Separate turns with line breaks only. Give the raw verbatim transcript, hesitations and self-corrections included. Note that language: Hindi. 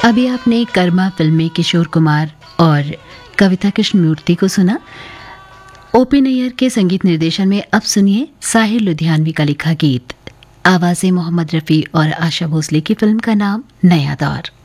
अभी आपने कर्मा फिल्म में किशोर कुमार और कविता कृष्णमूर्ति को सुना। ओपी नैयर के संगीत निर्देशन में अब सुनिए साहिर लुधियानवी का लिखा गीत। आवाज़ें मोहम्मद रफ़ी और आशा भोसले की फिल्म का नाम नया दौर।